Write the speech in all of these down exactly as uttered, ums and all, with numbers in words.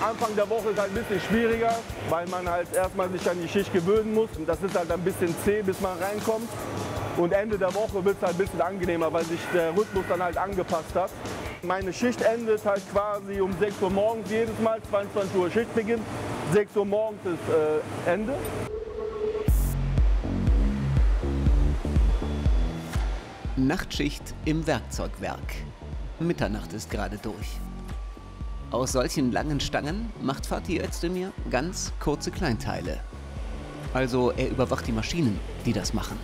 Anfang der Woche ist halt ein bisschen schwieriger, weil man halt erstmal sich an die Schicht gewöhnen muss. Und das ist halt ein bisschen zäh, bis man reinkommt. Und Ende der Woche wird es halt ein bisschen angenehmer, weil sich der Rhythmus dann halt angepasst hat. Meine Schicht endet halt quasi um sechs Uhr morgens jedes Mal, zweiundzwanzig Uhr Schichtbeginn. sechs Uhr morgens ist äh, Ende. Nachtschicht im Werkzeugwerk. Mitternacht ist gerade durch. Aus solchen langen Stangen macht Fatih Özdemir ganz kurze Kleinteile. Also er überwacht die Maschinen, die das machen.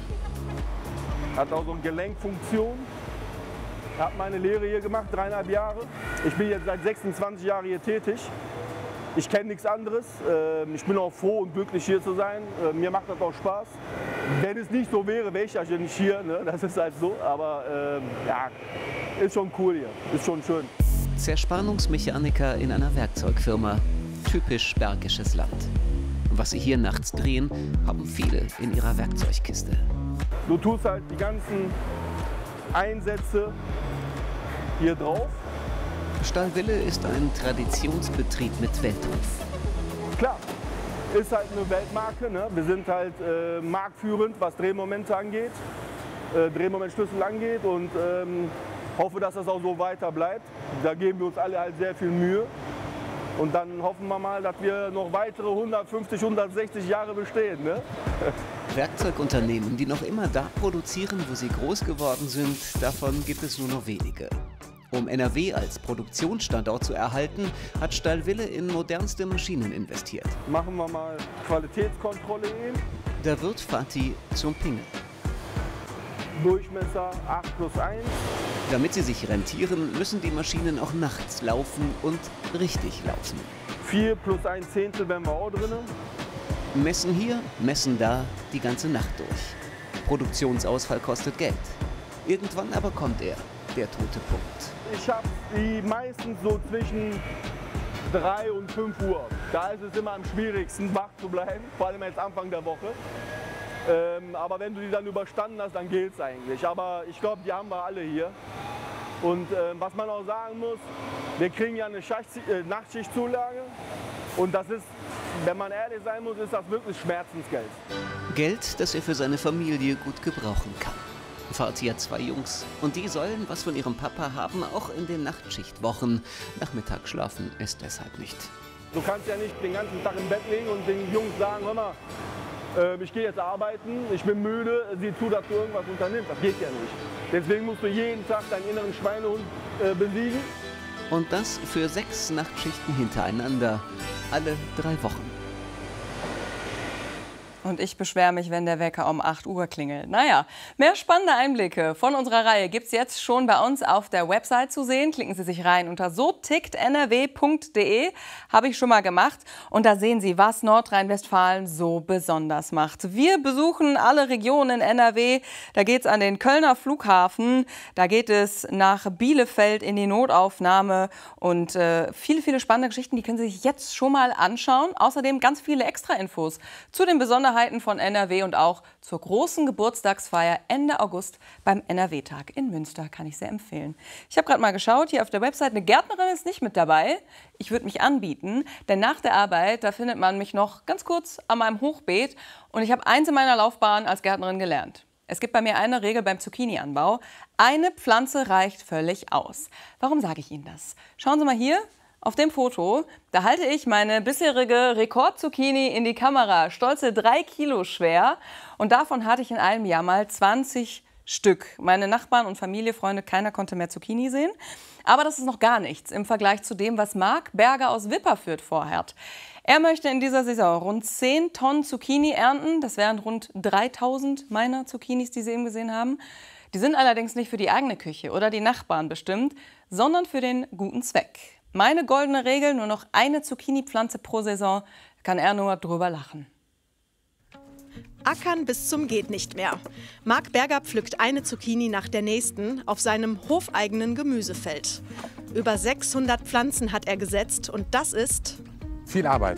Hat auch so eine Gelenkfunktion. Ich habe meine Lehre hier gemacht, dreieinhalb Jahre. Ich bin jetzt seit sechsundzwanzig Jahren hier tätig. Ich kenne nichts anderes. Ich bin auch froh und glücklich, hier zu sein. Mir macht das auch Spaß. Wenn es nicht so wäre, wäre ich ja nicht hier. Ne? Das ist halt so. Aber ähm, ja, ist schon cool hier. Ist schon schön. Zerspannungsmechaniker in einer Werkzeugfirma. Typisch bergisches Land. Was sie hier nachts drehen, haben viele in ihrer Werkzeugkiste. Du tust halt die ganzen Einsätze hier drauf. Stahlwille ist ein Traditionsbetrieb mit Weltruf. Klar, ist halt eine Weltmarke. Ne? Wir sind halt äh, marktführend, was Drehmomente angeht, äh, Drehmomentschlüssel angeht und ähm, hoffe, dass das auch so weiter bleibt. Da geben wir uns alle halt sehr viel Mühe. Und dann hoffen wir mal, dass wir noch weitere hundertfünfzig, hundertsechzig Jahre bestehen. Ne? Werkzeugunternehmen, die noch immer da produzieren, wo sie groß geworden sind, davon gibt es nur noch wenige. Um N R W als Produktionsstandort zu erhalten, hat Stahlwille in modernste Maschinen investiert. Machen wir mal Qualitätskontrolle eben. Da wird Fatih zum Pingel. Durchmesser acht plus eins. Damit sie sich rentieren, müssen die Maschinen auch nachts laufen und richtig laufen. vier plus ein Zehntel wären wir auch drin. Messen hier, messen da, die ganze Nacht durch. Produktionsausfall kostet Geld. Irgendwann aber kommt er, der tote Punkt. Ich habe die meistens so zwischen drei und fünf Uhr. Da ist es immer am schwierigsten, wach zu bleiben, vor allem jetzt Anfang der Woche. Ähm, aber wenn du die dann überstanden hast, dann gilt es eigentlich. Aber ich glaube, die haben wir alle hier. Und äh, was man auch sagen muss, wir kriegen ja eine Schacht, äh, Nachtschichtzulage. Und das ist, wenn man ehrlich sein muss, ist das wirklich Schmerzensgeld. Geld, das er für seine Familie gut gebrauchen kann. Fatih hat zwei Jungs und die sollen was von ihrem Papa haben, auch in den Nachtschichtwochen. Nachmittag schlafen ist deshalb nicht. Du kannst ja nicht den ganzen Tag im Bett liegen und den Jungs sagen, hör mal, äh, ich gehe jetzt arbeiten, ich bin müde, sieh zu, dass du irgendwas unternimmst. Das geht ja nicht. Deswegen musst du jeden Tag deinen inneren Schweinehund äh, besiegen. Und das für sechs Nachtschichten hintereinander, alle drei Wochen. Und ich beschwere mich, wenn der Wecker um acht Uhr klingelt. Naja, mehr spannende Einblicke von unserer Reihe gibt es jetzt schon bei uns auf der Website zu sehen. Klicken Sie sich rein unter so tickt n r w punkt d e. Habe ich schon mal gemacht. Und da sehen Sie, was Nordrhein-Westfalen so besonders macht. Wir besuchen alle Regionen in N R W. Da geht es an den Kölner Flughafen. Da geht es nach Bielefeld in die Notaufnahme. Und äh, viele, viele spannende Geschichten, die können Sie sich jetzt schon mal anschauen. Außerdem ganz viele Extra-Infos zu den Besonderheiten von N R W und auch zur großen Geburtstagsfeier Ende August beim N R W-Tag in Münster. Kann ich sehr empfehlen. Ich habe gerade mal geschaut, hier auf der Website, eine Gärtnerin ist nicht mit dabei. Ich würde mich anbieten, denn nach der Arbeit, da findet man mich noch ganz kurz an meinem Hochbeet. Und ich habe eins in meiner Laufbahn als Gärtnerin gelernt. Es gibt bei mir eine Regel beim Zucchini-Anbau. Eine Pflanze reicht völlig aus. Warum sage ich Ihnen das? Schauen Sie mal hier. Auf dem Foto, da halte ich meine bisherige Rekord-Zucchini in die Kamera, stolze drei Kilo schwer. Und davon hatte ich in einem Jahr mal zwanzig Stück. Meine Nachbarn und Familie, Freunde, keiner konnte mehr Zucchini sehen. Aber das ist noch gar nichts im Vergleich zu dem, was Marc Berger aus Wipperfürth vorhat. Er möchte in dieser Saison rund zehn Tonnen Zucchini ernten. Das wären rund dreitausend meiner Zucchinis, die Sie eben gesehen haben. Die sind allerdings nicht für die eigene Küche oder die Nachbarn bestimmt, sondern für den guten Zweck. Meine goldene Regel, nur noch eine Zucchini-Pflanze pro Saison, kann er nur drüber lachen. Ackern bis zum geht nicht mehr. Marc Berger pflückt eine Zucchini nach der nächsten auf seinem hofeigenen Gemüsefeld. Über sechshundert Pflanzen hat er gesetzt und das ist viel Arbeit.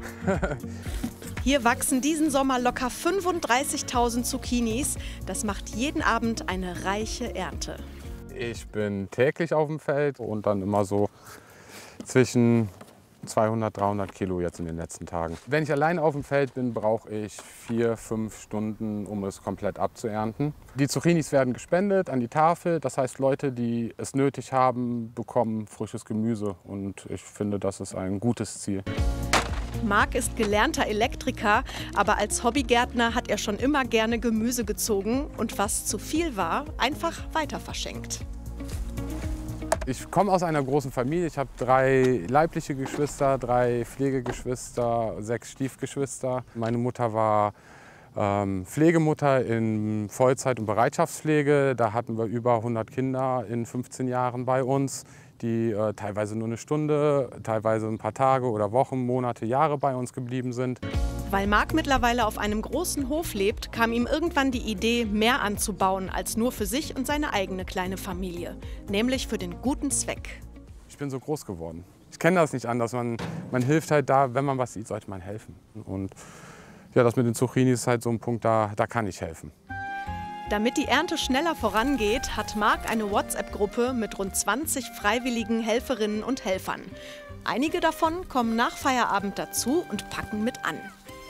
Hier wachsen diesen Sommer locker fünfunddreißigtausend Zucchinis. Das macht jeden Abend eine reiche Ernte. Ich bin täglich auf dem Feld und dann immer so zwischen zweihundert, dreihundert Kilo jetzt in den letzten Tagen. Wenn ich allein auf dem Feld bin, brauche ich vier, fünf Stunden, um es komplett abzuernten. Die Zucchinis werden gespendet an die Tafel. Das heißt, Leute, die es nötig haben, bekommen frisches Gemüse. Und ich finde, das ist ein gutes Ziel. Marc ist gelernter Elektriker, aber als Hobbygärtner hat er schon immer gerne Gemüse gezogen und was zu viel war, einfach weiter verschenkt. Ich komme aus einer großen Familie. Ich habe drei leibliche Geschwister, drei Pflegegeschwister, sechs Stiefgeschwister. Meine Mutter war ähm, Pflegemutter in Vollzeit- und Bereitschaftspflege. Da hatten wir über hundert Kinder in fünfzehn Jahren bei uns, die äh, teilweise nur eine Stunde, teilweise ein paar Tage oder Wochen, Monate, Jahre bei uns geblieben sind. Weil Marc mittlerweile auf einem großen Hof lebt, kam ihm irgendwann die Idee, mehr anzubauen als nur für sich und seine eigene kleine Familie. Nämlich für den guten Zweck. Ich bin so groß geworden. Ich kenne das nicht anders. Man, man hilft halt da, wenn man was sieht, sollte man helfen. Und ja, das mit den Zucchinis ist halt so ein Punkt, da, da kann ich helfen. Damit die Ernte schneller vorangeht, hat Marc eine WhatsApp-Gruppe mit rund zwanzig freiwilligen Helferinnen und Helfern. Einige davon kommen nach Feierabend dazu und packen mit an.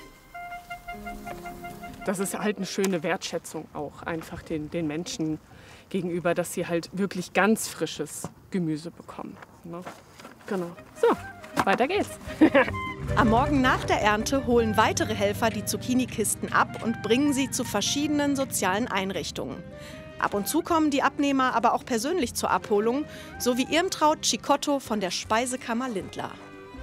Das ist halt eine schöne Wertschätzung auch einfach den, den Menschen gegenüber, dass sie halt wirklich ganz frisches Gemüse bekommen. Ne? Genau. So, weiter geht's. Am Morgen nach der Ernte holen weitere Helfer die Zucchini-Kisten ab und bringen sie zu verschiedenen sozialen Einrichtungen. Ab und zu kommen die Abnehmer aber auch persönlich zur Abholung, so wie Irmtraut Cicotto von der Speisekammer Lindlar.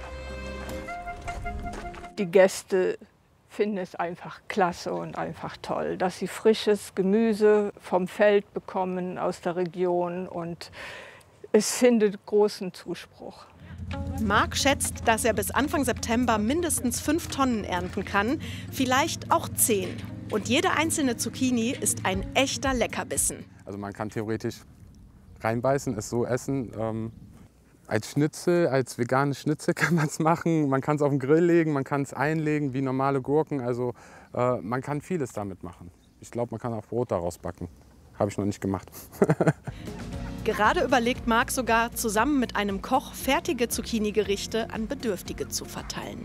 Die Gäste finden es einfach klasse und einfach toll, dass sie frisches Gemüse vom Feld bekommen aus der Region und es findet großen Zuspruch. Marc schätzt, dass er bis Anfang September mindestens fünf Tonnen ernten kann, vielleicht auch zehn. Und jede einzelne Zucchini ist ein echter Leckerbissen. Also man kann theoretisch reinbeißen, es so essen. Ähm, als Schnitzel, als veganes Schnitzel kann man es machen. Man kann es auf den Grill legen, man kann es einlegen wie normale Gurken. Also äh, man kann vieles damit machen. Ich glaube, man kann auch Brot daraus backen. Habe ich noch nicht gemacht. Gerade überlegt Marc sogar, zusammen mit einem Koch fertige Zucchini-Gerichte an Bedürftige zu verteilen.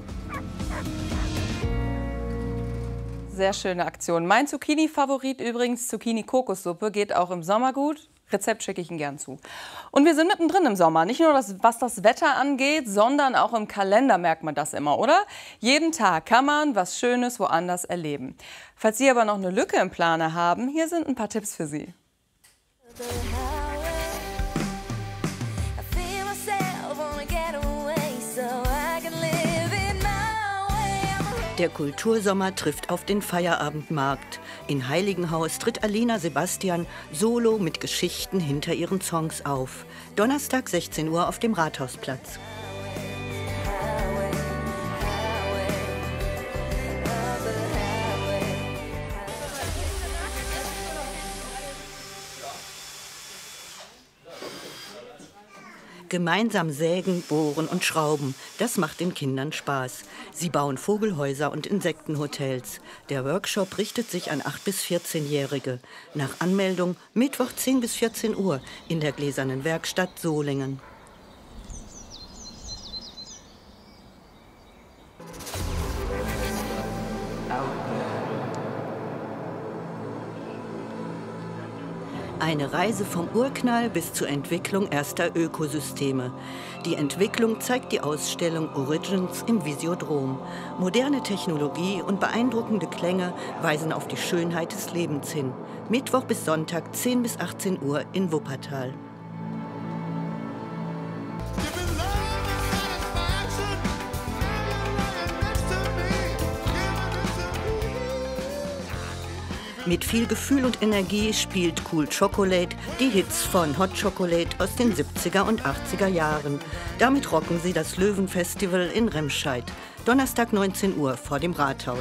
Sehr schöne Aktion. Mein Zucchini-Favorit übrigens, Zucchini-Kokossuppe, geht auch im Sommer gut. Rezept schicke ich Ihnen gern zu. Und wir sind mittendrin im Sommer. Nicht nur das, was das Wetter angeht, sondern auch im Kalender merkt man das immer, oder? Jeden Tag kann man was Schönes woanders erleben. Falls Sie aber noch eine Lücke im Planer haben, hier sind ein paar Tipps für Sie. Der Kultursommer trifft auf den Feierabendmarkt. In Heiligenhaus tritt Alina Sebastian solo mit Geschichten hinter ihren Songs auf. Donnerstag sechzehn Uhr auf dem Rathausplatz. Gemeinsam sägen, bohren und schrauben, das macht den Kindern Spaß. Sie bauen Vogelhäuser und Insektenhotels. Der Workshop richtet sich an acht- bis vierzehnjährige. Nach Anmeldung Mittwoch zehn bis vierzehn Uhr in der Gläsernen Werkstatt Solingen. Eine Reise vom Urknall bis zur Entwicklung erster Ökosysteme. Die Entwicklung zeigt die Ausstellung Origins im Visiodrom. Moderne Technologie und beeindruckende Klänge weisen auf die Schönheit des Lebens hin. Mittwoch bis Sonntag zehn bis achtzehn Uhr in Wuppertal. Mit viel Gefühl und Energie spielt Cool Chocolate die Hits von Hot Chocolate aus den siebziger und achtziger Jahren. Damit rocken sie das Löwenfestival in Remscheid. Donnerstag neunzehn Uhr vor dem Rathaus.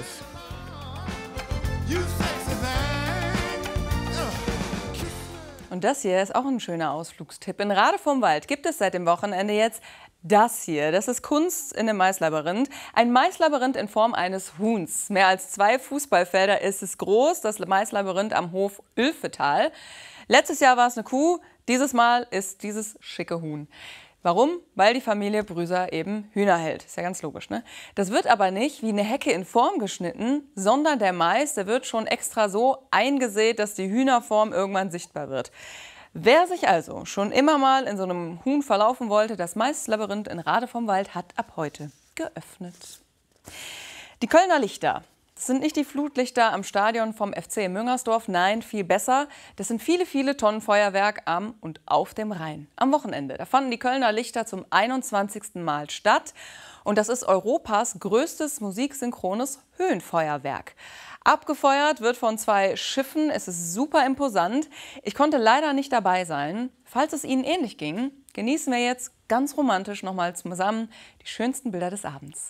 Und das hier ist auch ein schöner Ausflugstipp. In Rade vom Wald gibt es seit dem Wochenende jetzt das hier. Das ist Kunst in einem Maislabyrinth. Ein Maislabyrinth in Form eines Huhns. Mehr als zwei Fußballfelder ist es groß, das Maislabyrinth am Hof Ulfetal. Letztes Jahr war es eine Kuh, dieses Mal ist dieses schicke Huhn. Warum? Weil die Familie Brüser eben Hühner hält. Ist ja ganz logisch, ne? Das wird aber nicht wie eine Hecke in Form geschnitten, sondern der Mais, der wird schon extra so eingesät, dass die Hühnerform irgendwann sichtbar wird. Wer sich also schon immer mal in so einem Huhn verlaufen wollte, das Maislabyrinth in Rade vom Wald hat ab heute geöffnet. Die Kölner Lichter. Das sind nicht die Flutlichter am Stadion vom F C in Müngersdorf, nein, viel besser. Das sind viele, viele Tonnen Feuerwerk am und auf dem Rhein. Am Wochenende, da fanden die Kölner Lichter zum einundzwanzigsten Mal statt. Und das ist Europas größtes musiksynchrones Höhenfeuerwerk. Abgefeuert wird von zwei Schiffen, es ist super imposant. Ich konnte leider nicht dabei sein. Falls es Ihnen ähnlich ging, genießen wir jetzt ganz romantisch nochmal zusammen die schönsten Bilder des Abends.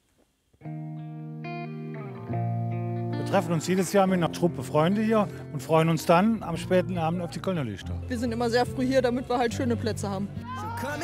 Wir treffen uns jedes Jahr mit einer Truppe Freunde hier und freuen uns dann am späten Abend auf die Kölner Lichter. Wir sind immer sehr früh hier, damit wir halt schöne Plätze haben.